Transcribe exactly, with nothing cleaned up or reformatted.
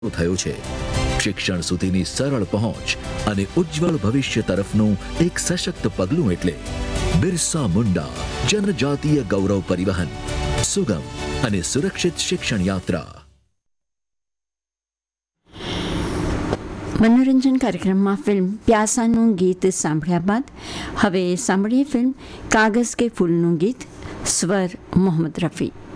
થયો છે. શિક્ષણ સુધીની સરળ પહોંચ અને ઉજ્જવળ ભવિષ્ય તરફનું એક સશક્ત પગલું એટલે બિરસા મુંડા જનજાતીય ગૌરવ પરિવહન, સુગમ અને સુરક્ષિત શિક્ષણ યાત્રા. મનોરંજન કાર્યક્રમમાં ફિલ્મ પ્યાસાનું ગીત સાંભળ્યા બાદ હવે સાંભળીએ ફિલ્મ કાગઝ કે ફૂલનું ગીત, સ્વર મોહમ્મદ રફી.